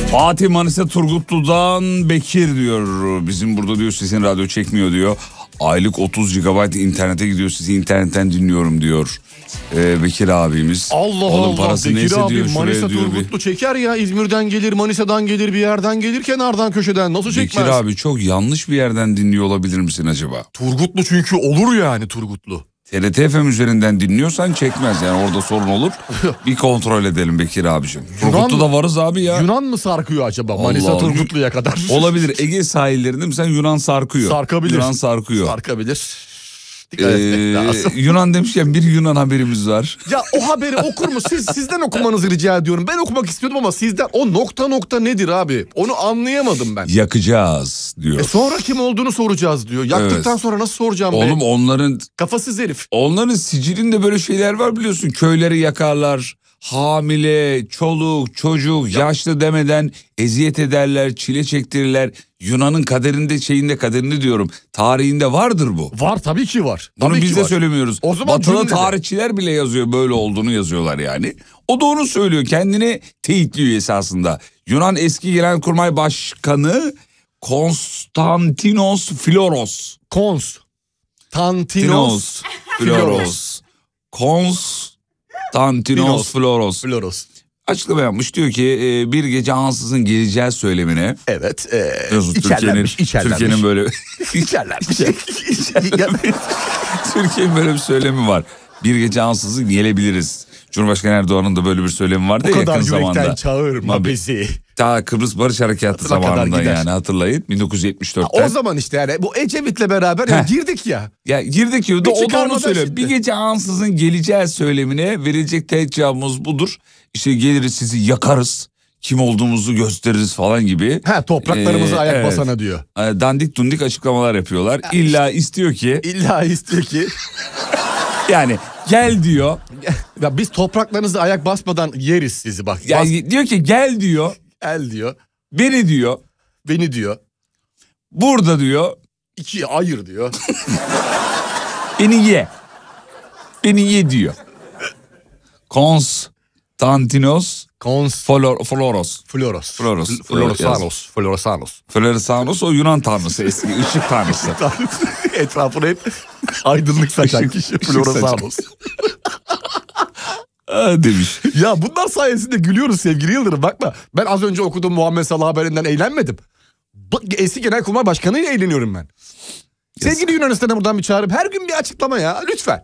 Fatih Manisa Turgutlu'dan Bekir diyor. Bizim burada diyor sesin radyo çekmiyor diyor. Aylık 30 GB internete gidiyor, sizi internetten dinliyorum diyor. Bekir abimiz. Allah Oğlum Allah, parası Bekir neyse abi diyor, Manisa diyor Turgutlu çeker ya. İzmir'den gelir, Manisa'dan gelir, bir yerden gelir, kenardan köşeden, nasıl çekmez? Bekir abi çok yanlış bir yerden dinliyor olabilir misin acaba? Turgutlu çünkü olur yani Turgutlu. TRT FM üzerinden dinliyorsan çekmez yani, orada sorun olur. Bir kontrol edelim Bekir abicim. Turgutlu'da varız abi ya. Yunan mı sarkıyor acaba Manisa Allah. Turgutlu'ya kadar? Olabilir, Ege sahillerinde mesela Yunan sarkıyor. Sarkabilir. Yunan sarkıyor. Sarkabilir. Dikkat etmek lazım. Yunan demişken bir Yunan haberimiz var. Ya o haberi okur mu? Sizden okumanızı rica ediyorum. Ben okumak istiyordum ama sizden o nokta nedir abi? Onu anlayamadım ben. Yakacağız diyor. Sonra kim olduğunu soracağız diyor. Yaktıktan Evet. sonra nasıl soracağım be? Oğlum onların... Kafasız herif. Onların sicilinde böyle şeyler var biliyorsun. Köyleri yakarlar. Hamile, çoluk, çocuk, yaşlı demeden eziyet ederler, çile çektirirler. Yunan'ın kaderini diyorum. Tarihinde vardır bu. Var tabii ki var. Bunu Tabii biz ki de var. söylemiyoruz. O zaman Batılı cümlede. tarihçiler bile yazıyor, böyle olduğunu yazıyorlar yani. O da onu söylüyor, kendini teyitliyor esasında. Yunan eski Genelkurmay Başkanı Konstantinos Floros. Konstantinos Floros. Konstantinos Floros. Açıklama yapmış, diyor ki bir gece ansızın geleceği söylemine. Evet. İçerlenmiş. Türkiye'nin böyle İçerlenmiş. Türkiye'nin böyle bir söylemi var. Bir gece ansızın gelebiliriz. Cumhurbaşkanı Erdoğan'ın da böyle bir söylemi vardı ya yakın zamanda. O kadar yürekten çağırma bizi. Ta Kıbrıs Barış Harekatı zamanında yani, hatırlayın 1974'te. O zaman işte yani bu Ecevit'le beraber yani girdik ya. Ya girdik ya, o da onu söylüyor. Bir gece ansızın geleceği söylemine verilecek tek cevabımız budur. İşte geliriz, sizi yakarız, kim olduğumuzu gösteririz falan gibi. Topraklarımızı ayak basana diyor. Dandik dundik açıklamalar yapıyorlar. İlla istiyor ki. Yani gel diyor. Ya biz topraklarınızı ayak basmadan yeriz sizi bak. Yani diyor ki gel diyor. Gel diyor. Beni diyor. Burada diyor. İkiye ayır diyor. Beni ye diyor. Konstantinos Floros o Yunan tanrısı, eski ışık tanrısı. Etrafına hep aydınlık saçan kişi Floros. Demiş. Ya bunlar sayesinde gülüyoruz sevgili Yıldırım. Bakma, ben az önce okuduğum Muhammed Salah haberinden eğlenmedim. Eski Genelkurmay Başkanı ile eğleniyorum ben. Sevgili Yunanistan'a buradan bir çağrım. Her gün bir açıklama ya lütfen.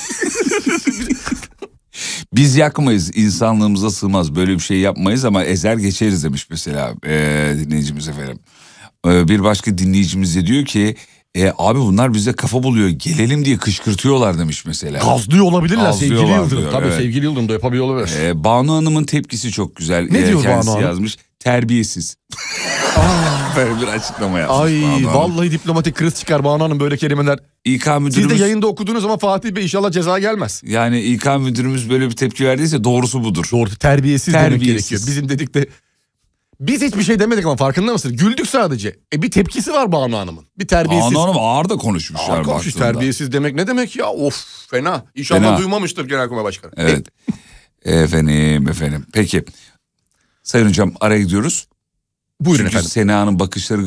Biz yakmayız, insanlığımıza sığmaz, böyle bir şey yapmayız ama ezer geçeriz demiş mesela dinleyicimiz efendim. Bir başka dinleyicimiz de diyor ki abi bunlar bize kafa buluyor, gelelim diye kışkırtıyorlar demiş mesela. Gazlıyor olabilirler sevgili Yıldırım. Diyor, tabii evet. Sevgili Yıldırım da yapabiliyor olabilir. Banu Hanım'ın tepkisi çok güzel. Ne diyor kendisi Banu Hanım? yazmış, terbiyesiz. Böyle bir açıklama yapmış. Ay Banu vallahi Hanım. diplomatik kriz çıkar Banu Hanım böyle kelimeler. İK müdürümüz... Siz de yayında okuduğunuz ama Fatih Bey inşallah ceza gelmez. Yani İK müdürümüz böyle bir tepki verdiyse doğrusu budur. Doğru, terbiyesiz demek gerekiyor. Bizim dedik de... Biz hiçbir şey demedik ama farkında mısın? Güldük sadece. Bir tepkisi var Banu Hanım'ın. Bir terbiyesiz. Banu Hanım ağır da konuşmuşlar. Ağır konuşmuş, terbiyesiz demek ne demek ya? Of fena. İnşallah duymamıştır Genelkurmay Başkanı. Evet. Efendim. Peki. Sayın hocam araya gidiyoruz. Buyurun Çünkü efendim. Sena'nın bakışları